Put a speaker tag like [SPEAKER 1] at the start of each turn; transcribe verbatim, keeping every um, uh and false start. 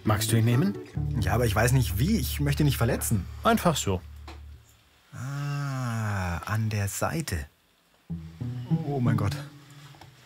[SPEAKER 1] Magst du ihn nehmen?
[SPEAKER 2] Ja, aber ich weiß nicht wie. Ich möchte ihn nicht verletzen.
[SPEAKER 1] Einfach so.
[SPEAKER 2] Ah, an der Seite. Oh mein Gott.